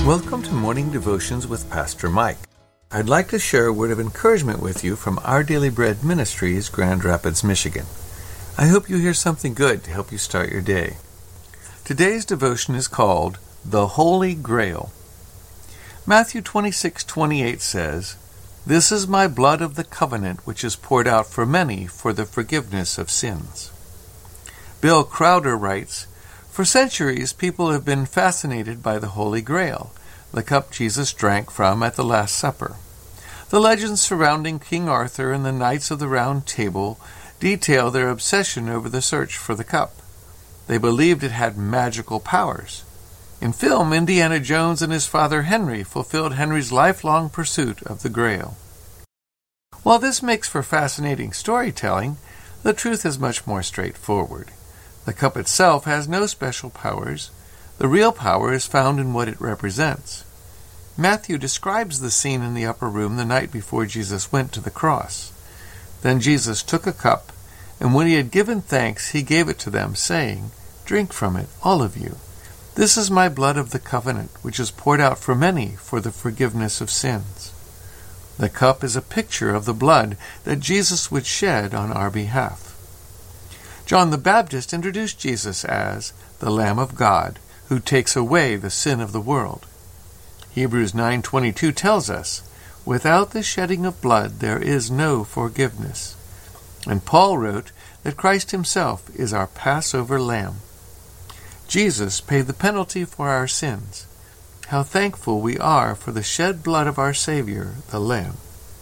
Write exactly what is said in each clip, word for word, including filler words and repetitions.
Welcome to Morning Devotions with Pastor Mike. I'd like to share a word of encouragement with you from Our Daily Bread Ministries, Grand Rapids, Michigan. I hope you hear something good to help you start your day. Today's devotion is called The Holy Grail. Matthew twenty-six twenty-eight says, "This is my blood of the covenant, which is poured out for many for the forgiveness of sins." Bill Crowder writes, "For centuries, people have been fascinated by the Holy Grail, the cup Jesus drank from at the Last Supper. The legends surrounding King Arthur and the Knights of the Round Table detail their obsession over the search for the cup. They believed it had magical powers. In film, Indiana Jones and his father Henry fulfilled Henry's lifelong pursuit of the Grail. While this makes for fascinating storytelling, the truth is much more straightforward. The cup itself has no special powers. The real power is found in what it represents. Matthew describes the scene in the upper room the night before Jesus went to the cross. Then Jesus took a cup, and when he had given thanks, he gave it to them, saying, 'Drink from it, all of you. This is my blood of the covenant, which is poured out for many for the forgiveness of sins.' The cup is a picture of the blood that Jesus would shed on our behalf. John the Baptist introduced Jesus as the Lamb of God, who takes away the sin of the world. Hebrews nine twenty-two tells us, 'Without the shedding of blood there is no forgiveness.' And Paul wrote that Christ himself is our Passover lamb. Jesus paid the penalty for our sins. How thankful we are for the shed blood of our Savior, the Lamb."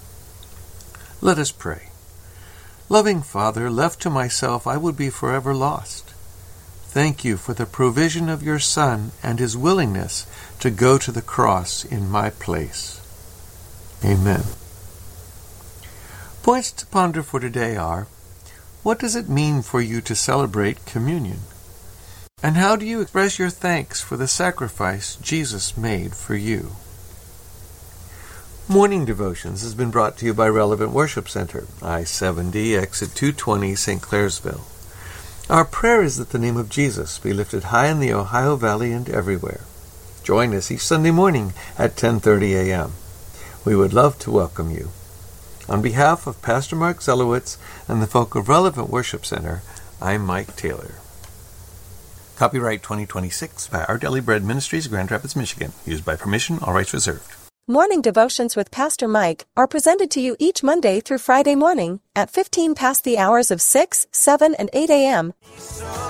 Let us pray. Loving Father, left to myself I would be forever lost. Thank you for the provision of your Son and his willingness to go to the cross in my place. Amen. Points to ponder for today are, what does it mean for you to celebrate communion? And how do you express your thanks for the sacrifice Jesus made for you? Morning Devotions has been brought to you by Relevant Worship Center, I seventy, exit two twenty, Saint Clairsville. Our prayer is that the name of Jesus be lifted high in the Ohio Valley and everywhere. Join us each Sunday morning at ten thirty a.m. We would love to welcome you. On behalf of Pastor Mark Zelowitz and the folk of Relevant Worship Center, I'm Mike Taylor. Copyright twenty twenty-six by Our Daily Bread Ministries, Grand Rapids, Michigan. Used by permission, all rights reserved. Morning Devotions with Pastor Mike are presented to you each Monday through Friday morning at fifteen past the hours of six, seven, and eight a.m.